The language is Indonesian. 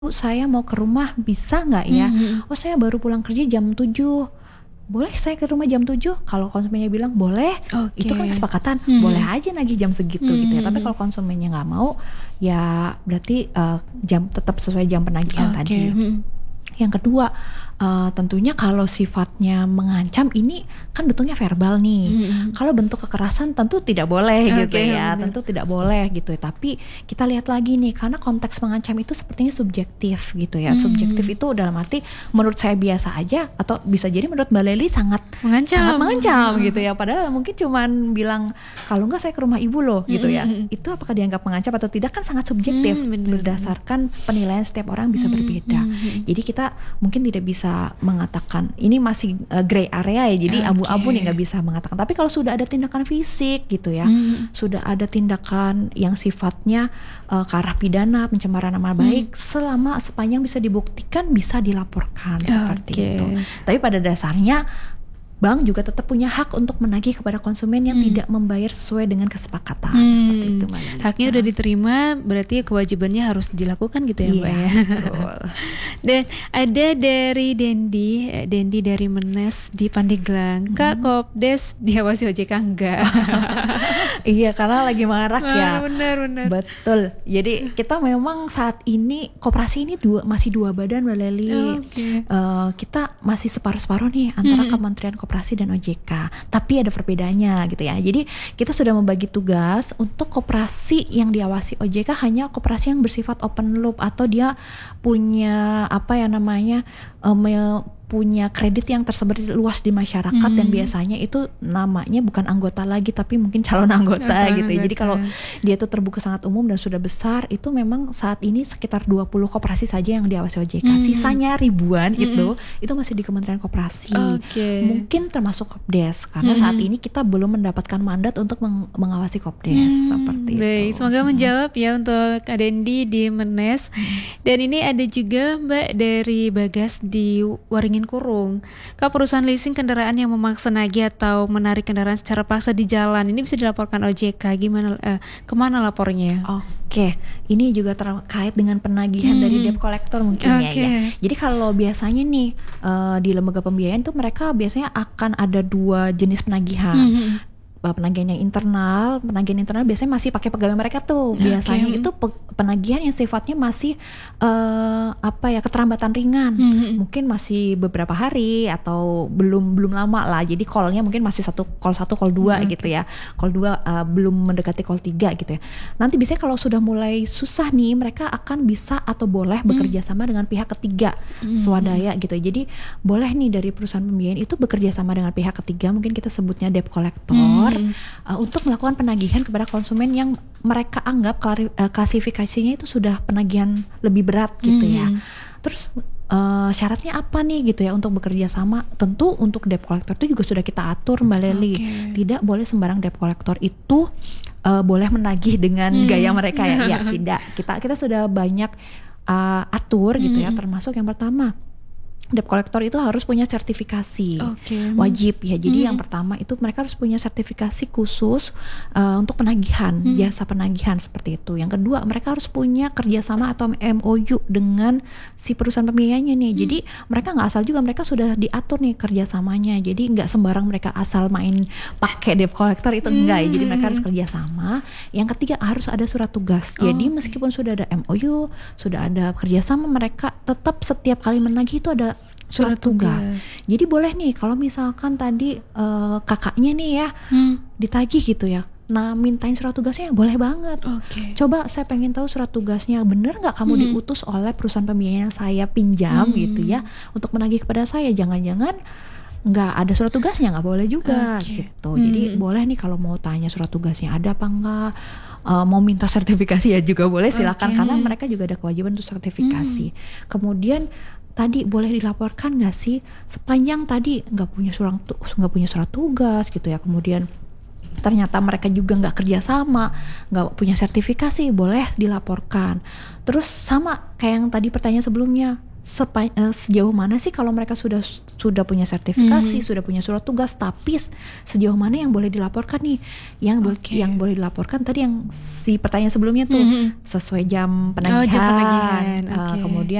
saya mau ke rumah bisa nggak ya? Oh saya baru pulang kerja jam 7. Boleh saya ke rumah jam 7? Kalau konsumennya bilang boleh, itu kan kesepakatan, boleh aja nagih jam segitu gitu ya. Tapi kalau konsumennya nggak mau, ya berarti jam tetap sesuai jam penagihan tadi. Yang kedua, tentunya kalau sifatnya mengancam, ini kan bentuknya verbal nih. Kalau bentuk kekerasan tentu tidak boleh gitu ya, tentu tidak boleh gitu ya. Tapi kita lihat lagi nih, karena konteks mengancam itu sepertinya subjektif gitu ya. Subjektif itu dalam arti menurut saya biasa aja, atau bisa jadi menurut Mbak Lely sangat mengancam gitu ya. Padahal mungkin cuman bilang kalau enggak saya ke rumah ibu loh gitu ya. Itu apakah dianggap mengancam atau tidak kan sangat subjektif, berdasarkan penilaian setiap orang bisa berbeda. Jadi kita mungkin tidak bisa mengatakan ini masih gray area ya, jadi abu-abu nih, nggak bisa mengatakan. Tapi kalau sudah ada tindakan fisik gitu ya, sudah ada tindakan yang sifatnya ke arah pidana, pencemaran nama baik, sepanjang bisa dibuktikan, bisa dilaporkan seperti itu. Tapi pada dasarnya bank juga tetap punya hak untuk menagih kepada konsumen yang tidak membayar sesuai dengan kesepakatan. Seperti itu, Mbak Lely. Haknya udah diterima, berarti kewajibannya harus dilakukan gitu ya, Mbak ya. Betul. Dan ada dari Dendi dari Menes di Pandeglang. Kak, Kopdes diawasi OJK enggak? Iya, karena lagi marak ya. Benar. Betul. Jadi kita memang saat ini koperasi ini masih dua badan, Mbak Lely. Kita masih separuh-separuh nih antara Kementerian Koperasi dan OJK. Tapi ada perbedaannya gitu ya. Jadi kita sudah membagi tugas untuk koperasi yang diawasi OJK hanya koperasi yang bersifat open loop, atau dia punya punya kredit yang tersebar luas di masyarakat, dan biasanya itu namanya bukan anggota lagi tapi mungkin calon anggota gitu ya. Jadi kalau dia itu terbuka sangat umum dan sudah besar, itu memang saat ini sekitar 20 koperasi saja yang diawasi OJK. Sisanya ribuan itu masih di Kementerian Koperasi. Mungkin termasuk Kopdes, karena saat ini kita belum mendapatkan mandat untuk mengawasi Kopdes seperti baik, itu. Semoga menjawab ya untuk Kak Dendi di Menes. Dan ini ada juga Mbak dari Bagas di Waringin Kurung. Kak, perusahaan leasing kendaraan yang memaksa nagih atau menarik kendaraan secara paksa di jalan, ini bisa dilaporkan OJK. Gimana kemana lapornya? Oke, ini juga terkait dengan penagihan dari debt collector mungkin ya. Jadi kalau biasanya nih di lembaga pembiayaan tuh mereka biasanya akan ada dua jenis penagihan. Penagihan yang internal biasanya masih pakai pegawai mereka tuh. Biasanya itu penagihan yang sifatnya masih keterlambatan ringan. Mungkin masih beberapa hari atau belum lama lah. Jadi call-nya mungkin masih call 2 gitu ya. Call 2 belum mendekati call 3 gitu ya. Nanti biasanya kalau sudah mulai susah nih, mereka akan bisa atau boleh bekerja sama dengan pihak ketiga swadaya gitu. Jadi boleh nih dari perusahaan pembiayaan itu bekerja sama dengan pihak ketiga, mungkin kita sebutnya debt collector, untuk melakukan penagihan kepada konsumen yang mereka anggap klasifikasinya itu sudah penagihan lebih berat gitu ya. Terus syaratnya apa nih gitu ya untuk bekerja sama? Tentu untuk debt collector itu juga sudah kita atur, Mbak Lely. Tidak boleh sembarang debt collector itu boleh menagih dengan gaya mereka ya. Ya, tidak. Kita sudah banyak atur gitu ya, termasuk yang pertama, debt collector itu harus punya sertifikasi wajib ya. Jadi yang pertama itu mereka harus punya sertifikasi khusus untuk penagihan, jasa penagihan seperti itu. Yang kedua, mereka harus punya kerjasama atau MOU dengan si perusahaan pembiayanya nih. Jadi mereka nggak asal juga, mereka sudah diatur nih kerjasamanya. Jadi nggak sembarang mereka asal main pakai debt collector itu enggak ya. Jadi mereka harus kerjasama. Yang ketiga, harus ada surat tugas. Jadi meskipun sudah ada MOU, sudah ada kerjasama, mereka tetap setiap kali menagih itu ada surat tugas. Jadi boleh nih kalau misalkan tadi kakaknya nih ya ditagih gitu ya, nah mintain surat tugasnya boleh banget. Coba saya pengen tahu surat tugasnya, bener nggak kamu diutus oleh perusahaan pembiayaan yang saya pinjam gitu ya untuk menagih kepada saya. Jangan-jangan nggak ada surat tugasnya, nggak boleh juga gitu. Jadi boleh nih kalau mau tanya surat tugasnya ada apa enggak, mau minta sertifikasi ya juga boleh, silakan. Karena mereka juga ada kewajiban untuk sertifikasi. Kemudian tadi boleh dilaporkan nggak sih sepanjang tadi nggak punya surat tugas gitu ya. Kemudian ternyata mereka juga nggak kerjasama, nggak punya sertifikasi, boleh dilaporkan. Terus sama kayak yang tadi pertanyaan sebelumnya, sejauh mana sih kalau mereka sudah punya sertifikasi, sudah punya surat tugas, tapi sejauh mana yang boleh dilaporkan nih? Yang boleh dilaporkan tadi yang si pertanyaan sebelumnya tuh sesuai jam penagihan, jam penagihan. kemudian